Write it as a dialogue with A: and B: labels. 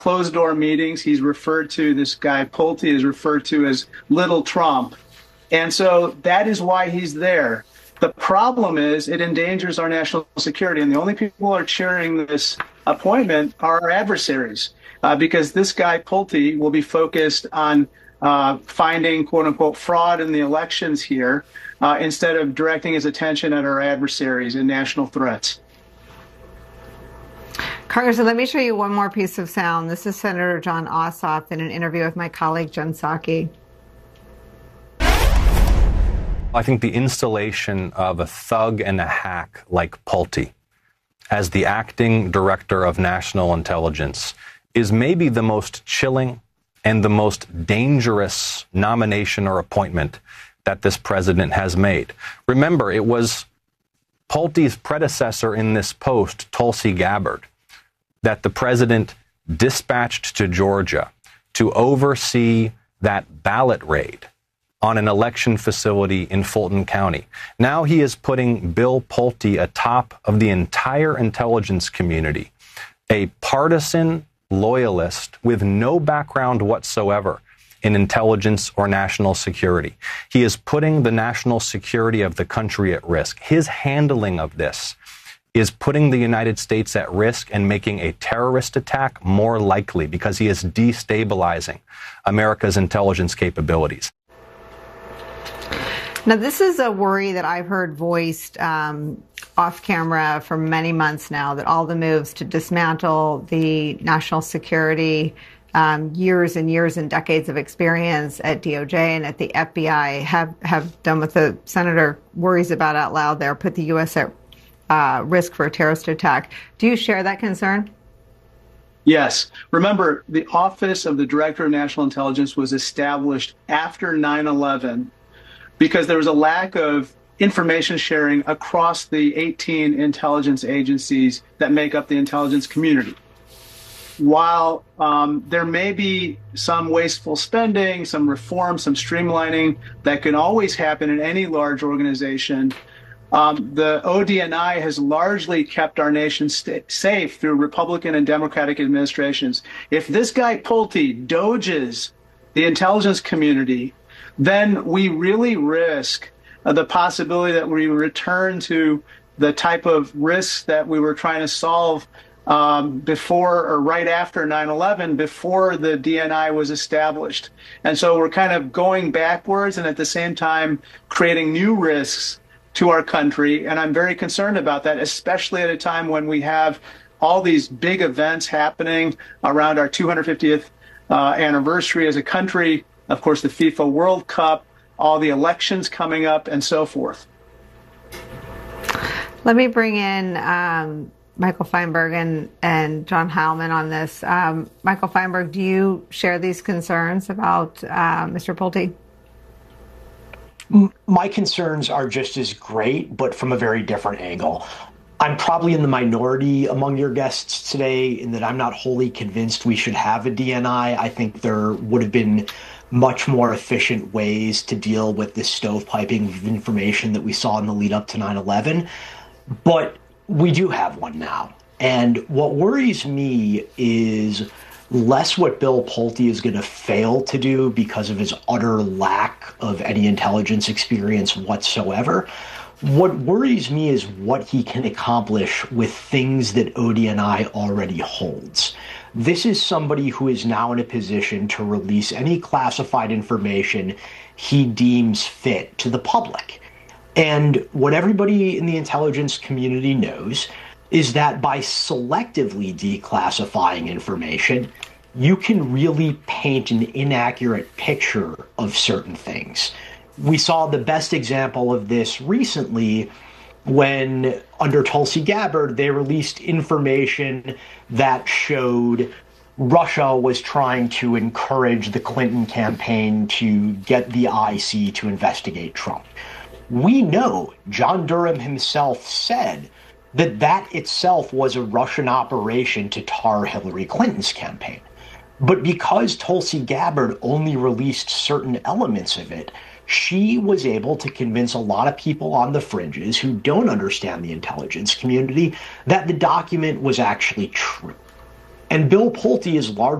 A: closed door meetings, this guy Pulte is referred to as Little Trump. And so that is why he's there. The problem is it endangers our national security. And the only people who are cheering this appointment are our adversaries, because this guy Pulte will be focused on finding, quote unquote, fraud in the elections here, instead of directing his attention at our adversaries and national threats.
B: Congressman, let me show you one more piece of sound. This is Senator Jon Ossoff in an interview with my colleague Jen Psaki.
C: I think the installation of a thug and a hack like Pulte as the acting director of national intelligence is maybe the most chilling and the most dangerous nomination or appointment that this president has made. Remember, it was Pulte's predecessor in this post, Tulsi Gabbard, that the president dispatched to Georgia to oversee that ballot raid on an election facility in Fulton County. Now he is putting Bill Pulte atop of the entire intelligence community, a partisan loyalist with no background whatsoever in intelligence or national security. He is putting the national security of the country at risk. His handling of this is putting the United States at risk and making a terrorist attack more likely because he is destabilizing America's intelligence capabilities.
B: Now, this is a worry that I've heard voiced off camera for many months now, that all the moves to dismantle the national security, years and years and decades of experience at DOJ and at the FBI have done what the senator worries about out loud there, put the U.S. at risk for a terrorist attack. Do you share that concern?
A: Yes. Remember, the Office of the Director of National Intelligence was established after 9/11 because there was a lack of information sharing across the 18 intelligence agencies that make up the intelligence community. While there may be some wasteful spending, some reform, some streamlining that can always happen in any large organization, the ODNI has largely kept our nation safe through Republican and Democratic administrations. If this guy Pulte doges the intelligence community, then we really risk the possibility that we return to the type of risks that we were trying to solve before or right after 9/11, before the DNI was established. And so we're kind of going backwards and at the same time creating new risks to our country. And I'm very concerned about that, especially at a time when we have all these big events happening around our 250th anniversary as a country, of course, the FIFA World Cup, all the elections coming up, and so forth.
B: Let me bring in Michael Feinberg and John Heilemann on this. Michael Feinberg, do you share these concerns about Mr. Pulte?
D: My concerns are just as great, but from a very different angle. I'm probably in the minority among your guests today in that I'm not wholly convinced we should have a DNI. I think there would have been much more efficient ways to deal with this stovepiping of information that we saw in the lead up to 9/11. But we do have one now. And what worries me is less what Bill Pulte is going to fail to do because of his utter lack of any intelligence experience whatsoever. What worries me is what he can accomplish with things that ODNI already holds. This is somebody who is now in a position to release any classified information he deems fit to the public. And what everybody in the intelligence community knows is that by selectively declassifying information, you can really paint an inaccurate picture of certain things. We saw the best example of this recently when, under Tulsi Gabbard, they released information that showed Russia was trying to encourage the Clinton campaign to get the IC to investigate Trump. We know John Durham himself said that that itself was a Russian operation to tar Hillary Clinton's campaign. But because Tulsi Gabbard only released certain elements of it, she was able to convince a lot of people on the fringes who don't understand the intelligence community that the document was actually true. And Bill Pulte is largely